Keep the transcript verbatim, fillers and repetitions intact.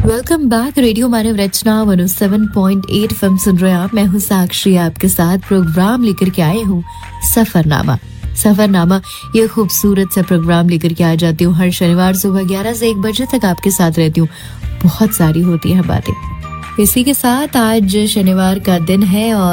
Welcome back. Radio मानव रचना one O seven point eight FM सुन रहे हैं आप। मैं हूँ साक्षी, आपके साथ प्रोग्राम लेकर के आए हूँ सफरनामा। सफरनामा ये खूबसूरत सा प्रोग्राम लेकर के आ जाती हूँ हर शनिवार सुबह ग्यारह से एक बजे तक आपके साथ रहती हूँ। बहुत सारी होती है बातें। इसी के साथ आज शनिवार का दिन है और